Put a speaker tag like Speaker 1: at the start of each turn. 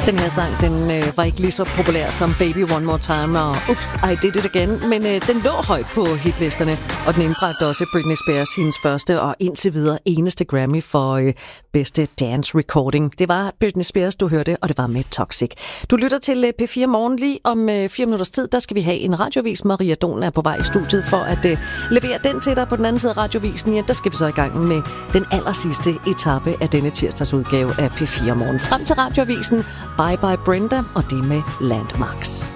Speaker 1: Den her sang, den var ikke lige så populær som Baby One More Time og Oops, I Did It Again, men den lå højt på hitlisterne, og den indbragte også Britney Spears hendes første og indtil videre eneste Grammy for bedste dance recording. Det var Britney Spears, du hørte, og det var med Toxic. Du lytter til P4 Morgen. Lige om 4 minutters tid, der skal vi have en radiovis. Maria Don er på vej i studiet for at levere den til dig på den anden side af radiovisen. Ja, der skal vi så i gang med den allersidste etape af denne tirsdagsudgave af P4 Morgen. Frem til radiovisen. Bye Bye Brenda, og det med Landmarks.